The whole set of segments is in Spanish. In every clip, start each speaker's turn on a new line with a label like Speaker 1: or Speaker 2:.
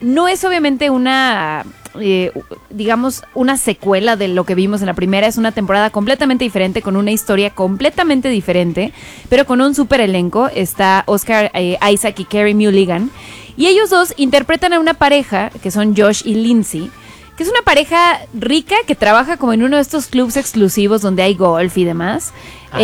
Speaker 1: no es obviamente una... digamos, una secuela de lo que vimos en la primera. Es una temporada completamente diferente, con una historia completamente diferente, pero con un súper elenco. Está Oscar Isaac y Carey Mulligan, y ellos dos interpretan a una pareja que son Josh y Lindsay, que es una pareja rica que trabaja como en uno de estos clubs exclusivos donde hay golf y demás,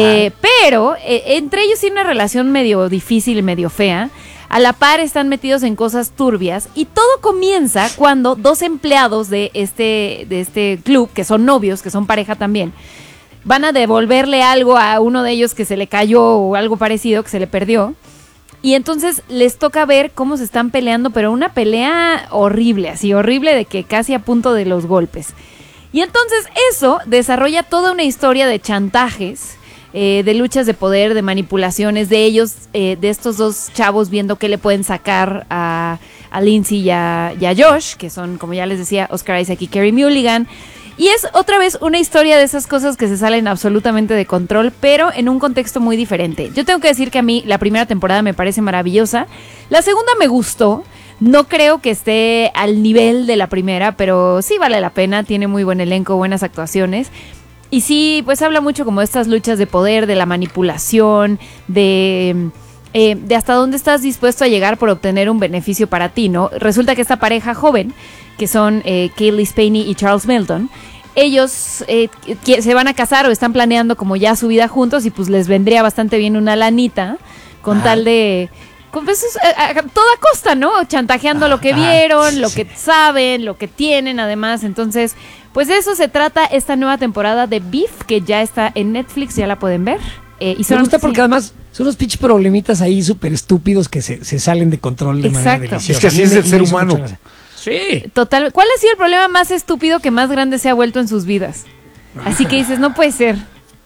Speaker 1: pero entre ellos tiene una relación medio difícil, medio fea. A la par están metidos en cosas turbias, y todo comienza cuando dos empleados de este club, que son novios, que son pareja también, van a devolverle algo a uno de ellos que se le cayó o algo parecido, que se le perdió. Y entonces les toca ver cómo se están peleando, pero una pelea horrible, así horrible, de que casi a punto de los golpes. Y entonces eso desarrolla toda una historia de chantajes, de luchas de poder, de manipulaciones de ellos, de estos dos chavos viendo qué le pueden sacar a Lindsay y a Josh, que son, como ya les decía, Oscar Isaac y Carey Mulligan. Y es otra vez una historia de esas cosas que se salen absolutamente de control, pero en un contexto muy diferente. Yo tengo que decir que a mí la primera temporada me parece maravillosa. La segunda me gustó. No creo que esté al nivel de la primera, pero sí vale la pena. Tiene muy buen elenco, buenas actuaciones. Y sí, pues habla mucho como de estas luchas de poder, de la manipulación, de hasta dónde estás dispuesto a llegar por obtener un beneficio para ti, ¿no? Resulta que esta pareja joven, que son Cailee Spaeny y Charles Melton, ellos se van a casar o están planeando como ya su vida juntos, y pues les vendría bastante bien una lanita con tal de... Pues, a toda costa, ¿no? Chantajeando lo que vieron, lo que saben, lo que tienen además. Entonces, pues de eso se trata esta nueva temporada de Beef, que ya está en Netflix, ya la pueden ver.
Speaker 2: Me gusta porque además son unos pinches problemitas ahí súper estúpidos que se salen de control de manera deliciosa.
Speaker 3: Es que así es el ser humano.
Speaker 2: Sí.
Speaker 1: Total. ¿Cuál ha sido el problema más estúpido que más grande se ha vuelto en sus vidas? Así que dices, no puede ser.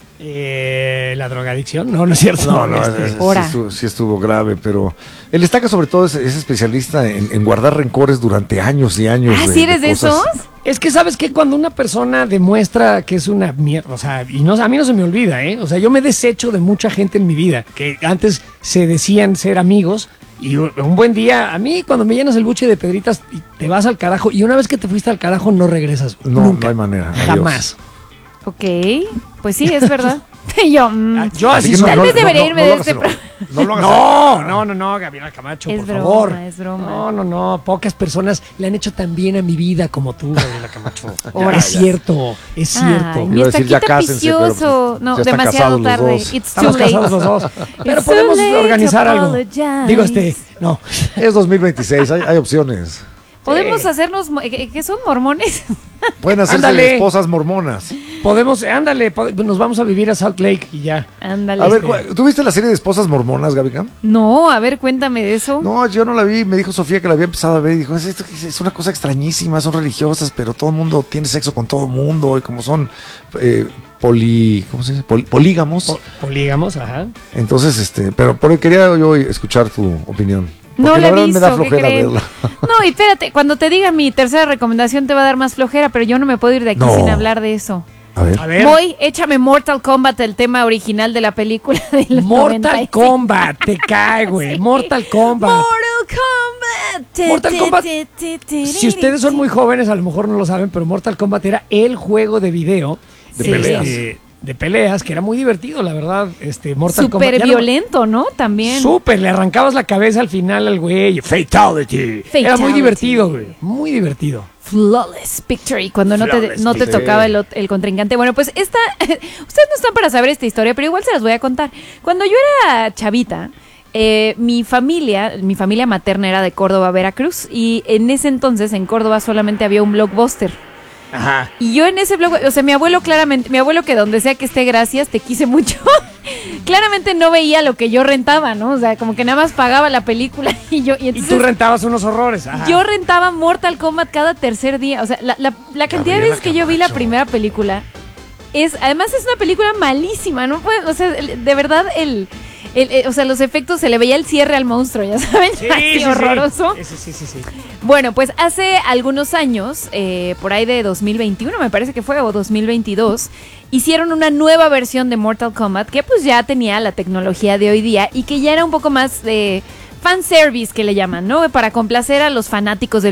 Speaker 2: La drogadicción, no es cierto.
Speaker 3: Sí estuvo grave, pero el Estaca sobre todo es especialista en guardar rencores durante años y años.
Speaker 1: ¿Sí eres de esos?
Speaker 2: Es que sabes que cuando una persona demuestra que es una mierda, o sea, y no, a mí no se me olvida, o sea, yo me desecho de mucha gente en mi vida que antes se decían ser amigos. Y un buen día, a mí cuando me llenas el buche de pedritas y te vas al carajo, y una vez que te fuiste al carajo no regresas. Nunca.
Speaker 3: No hay manera.
Speaker 2: Jamás.
Speaker 1: Ok, pues sí, es verdad.
Speaker 2: Yo así
Speaker 1: tal vez debería irme de este programa.
Speaker 2: No, Gabriela Camacho, por
Speaker 1: broma,
Speaker 2: favor.
Speaker 1: Es broma.
Speaker 2: No, pocas personas le han hecho tan bien a mi vida como tú, Gabriela Camacho.
Speaker 1: Es
Speaker 2: cierto.
Speaker 1: Ay,
Speaker 3: iba a decir ya cásense, pero pues,
Speaker 1: no,
Speaker 3: ya están
Speaker 1: demasiado
Speaker 3: casados
Speaker 1: tarde.
Speaker 3: los dos.
Speaker 2: Estamos casados los dos. Pero podemos organizar algo. Digo, no.
Speaker 3: Es 2026, hay opciones.
Speaker 1: Podemos hacernos, ¿qué son mormones?
Speaker 3: Pueden hacerse esposas mormonas.
Speaker 2: Nos vamos a vivir a Salt Lake y ya.
Speaker 1: Ándale.
Speaker 3: A ver, ¿tú viste la serie de esposas mormonas, Gabica?
Speaker 1: No, a ver, cuéntame de eso.
Speaker 3: No, yo no la vi, me dijo Sofía que la había empezado a ver y dijo, es una cosa extrañísima, son religiosas, pero todo el mundo tiene sexo con todo el mundo, y como son ¿cómo se dice? Polígamos.
Speaker 2: Polígamos, ajá.
Speaker 3: Entonces, pero quería yo escuchar tu opinión.
Speaker 1: No la he
Speaker 3: verdad
Speaker 1: visto,
Speaker 3: me da flojera verla.
Speaker 1: No, y espérate, cuando te diga mi tercera recomendación te va a dar más flojera, pero yo no me puedo ir de aquí sin hablar de eso.
Speaker 3: A ver.
Speaker 1: Voy, échame Mortal Kombat, el tema original de la película de los
Speaker 2: Mortal
Speaker 1: 95.
Speaker 2: Kombat, te cae, güey.
Speaker 1: Sí.
Speaker 2: Mortal Kombat. Si ustedes son muy jóvenes, a lo mejor no lo saben, pero Mortal Kombat era el juego de video de peleas, que era muy divertido, la verdad. Mortal Kombat.
Speaker 1: Súper violento, ¿no? También.
Speaker 2: Súper, le arrancabas la cabeza al final al güey. Fatality. Era muy divertido, güey. Muy divertido.
Speaker 1: Flawless Victory, cuando no te tocaba el contrincante. Bueno, pues ustedes no están para saber esta historia, pero igual se las voy a contar. Cuando yo era chavita, mi familia materna era de Córdoba, Veracruz, y en ese entonces en Córdoba solamente había un Blockbuster.
Speaker 2: Ajá.
Speaker 1: Y yo en ese blog, o sea, mi abuelo que donde sea que esté, gracias, te quise mucho, claramente no veía lo que yo rentaba, ¿no? O sea, como que nada más pagaba la película y
Speaker 2: tú rentabas unos horrores. Ajá.
Speaker 1: Yo rentaba Mortal Kombat cada tercer día. O sea, la cantidad de veces que yo vi la primera película además es una película malísima, ¿no? O sea, de verdad o sea, los efectos, se le veía el cierre al monstruo, ya saben, así horroroso. Sí. Bueno, pues hace algunos años, por ahí de 2021 me parece que fue, o 2022, hicieron una nueva versión de Mortal Kombat que pues ya tenía la tecnología de hoy día y que ya era un poco más de fanservice, que le llaman, ¿no? Para complacer a los fanáticos